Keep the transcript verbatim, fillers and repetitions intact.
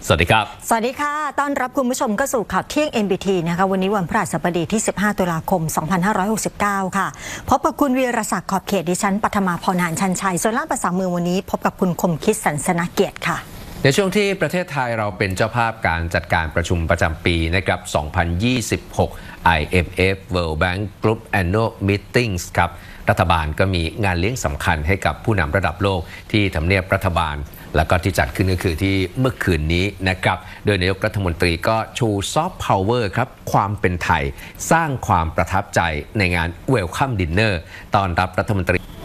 สวัสดีครับสวัสดีค่ะต้อนรับคุณผู้ชมเข้าสู่ข่าวเที่ยง เอ็น บี ที นะคะวันนี้วันพฤหัสบดีที่สิบห้าตุลาคมสองพันห้าร้อยหกสิบเก้าค่ะพบกับคุณวีรศักดิ์ขอบเขตดิฉันปัทมาพรหานชันชัยส่วนล่ามภาษามือวันนี้พบกับคุณคมคิดสันสนเกียรติค่ะในช่วงที่ประเทศไทยเราเป็นเจ้าภาพการจัดการประชุมประจำปีนะครับสองพันยี่สิบหก ไอ เอ็ม เอฟ World Bank Group Annual Meetings ครับรัฐบาลก็มีงานเลี้ยงสำคัญให้กับผู้นำระดับโลกที่ทำเนียบรัฐบาลแล้วก็ที่จัดขึ้นก็คือที่เมื่อคืนนี้นะครับโดยนายกรัฐมนตรีก็ชูซอฟต์พาวเวอร์ครับความเป็นไทยสร้างความประทับใจในงาน Welcome Dinner ต้อนรับรัฐมนตรี